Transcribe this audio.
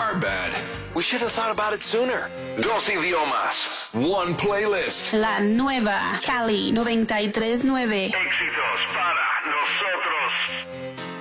Our bad. We should have thought about it sooner. Dos idiomas. One playlist. La nueva Cali 93.9. Éxitos para nosotros.